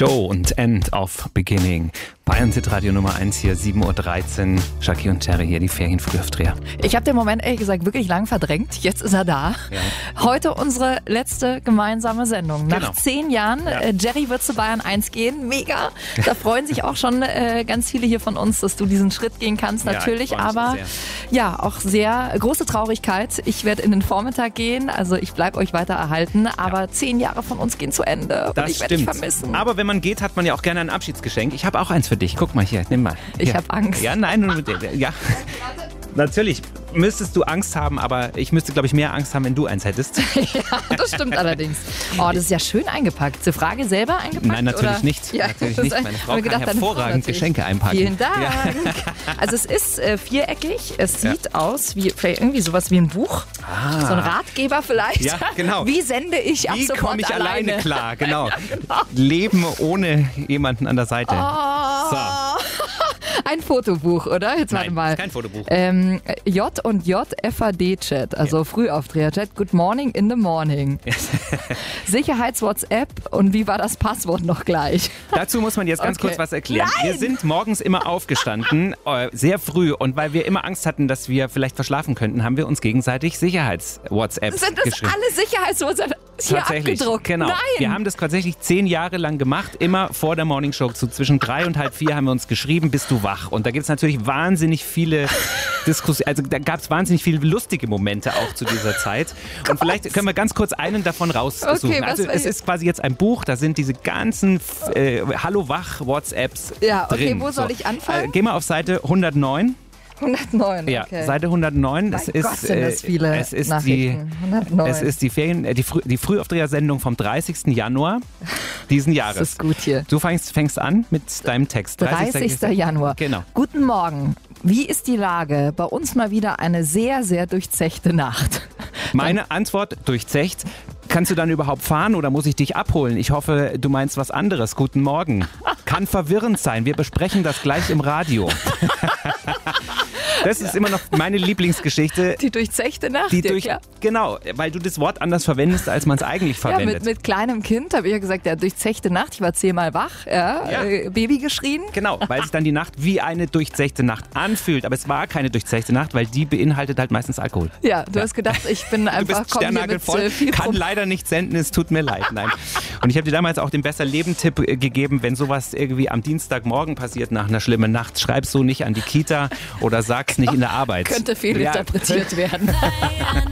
Joe und End of Beginning. Bayern Radio Nummer 1 hier, 7.13 Uhr. Shaki und Terry hier, die Ferienfrühaufdreher. Ich habe den Moment ehrlich gesagt wirklich lang verdrängt. Jetzt ist er da. Ja. Heute unsere letzte gemeinsame Sendung. Nach 10 Jahren, Jerry wird zu Bayern 1 gehen. Mega. Da freuen sich auch schon ganz viele hier von uns, dass du diesen Schritt gehen kannst natürlich. Aber ja, auch sehr große Traurigkeit. Ich werde in den Vormittag gehen. Also ich bleibe euch weiter erhalten. Aber 10 Jahre von uns gehen zu Ende. Das und ich werde dich vermissen. Aber wenn man geht, hat man ja auch gerne ein Abschiedsgeschenk. Ich habe auch eins für dich. Guck mal hier, nimm mal. Ich habe Angst. Ja, nein, ja. Natürlich müsstest du Angst haben, aber ich müsste, glaube ich, mehr Angst haben, wenn du eins hättest. Ja, das stimmt allerdings. Oh, das ist ja schön eingepackt. Ist die Frage selber eingepackt? Nein, natürlich oder? Nicht. Ja, natürlich nicht. Meine Frau kann hervorragend Geschenke einpacken. Vielen Dank. Ja. Also es ist viereckig. Es sieht aus wie vielleicht irgendwie sowas wie ein Buch. So ein Ratgeber vielleicht. Ja, genau. Wie sende ich ab sofort komme ich alleine klar? Genau. Ja, genau. Leben ohne jemanden an der Seite. So. Ein Fotobuch, oder? Jetzt warte mal. Kein Fotobuch. J&J FAD-Chat, also Frühaufdreher-Chat. Good morning in the morning. Sicherheits-WhatsApp und wie war das Passwort noch gleich? Dazu muss man jetzt ganz kurz was erklären. Nein! Wir sind morgens immer aufgestanden, sehr früh, und weil wir immer Angst hatten, dass wir vielleicht verschlafen könnten, haben wir uns gegenseitig Sicherheits-WhatsApps Sind das geschrieben. alle Sicherheits-WhatsApp hier Tatsächlich, abgedruckt? genau. Nein! Wir haben das tatsächlich 10 Jahre lang gemacht, immer vor der Morningshow. So zwischen 3 und halb 4 haben wir uns geschrieben, bist du wach? Und da gibt es natürlich wahnsinnig viele Diskussionen, also da gab es wahnsinnig viele lustige Momente auch zu dieser Zeit. Und vielleicht können wir ganz kurz einen davon raussuchen. Okay, also es ist quasi jetzt ein Buch, da sind diese ganzen Hallo-Wach-WhatsApps Ja, okay, drin. wo soll ich anfangen? Geh mal auf Seite 109. 109, okay. Ja, Seite 109. Mein Gott, sind das viele Nachrichten. 109. Es ist die Frühaufdreher-Sendung vom 30. Januar diesen Jahres. Das ist gut hier. Du fängst an mit deinem Text. 30. Januar. Genau. Guten Morgen. Wie ist die Lage? Bei uns mal wieder eine sehr, sehr durchzechte Nacht. Meine Antwort, durchzecht. Kannst du dann überhaupt fahren oder muss ich dich abholen? Ich hoffe, du meinst was anderes. Guten Morgen. Kann verwirrend sein. Wir besprechen das gleich im Radio. Das ist immer noch meine Lieblingsgeschichte. Die durchzechte Nacht, klar. Genau, weil du das Wort anders verwendest, als man es eigentlich verwendet. Ja, mit kleinem Kind habe ich ja gesagt, ja, durchzechte Nacht, ich war 10-mal wach, Baby geschrien. Genau, weil sich dann die Nacht wie eine durchzechte Nacht anfühlt. Aber es war keine durchzechte Nacht, weil die beinhaltet halt meistens Alkohol. Ja, du hast gedacht, ich bin einfach sternhagelvoll, kann leider nicht senden, es tut mir leid. Nein. Und ich habe dir damals auch den Besser-Leben-Tipp gegeben, wenn sowas irgendwie am Dienstagmorgen passiert nach einer schlimmen Nacht, schreib so nicht an die Kita oder sag's nicht in der Arbeit. Könnte fehlinterpretiert werden.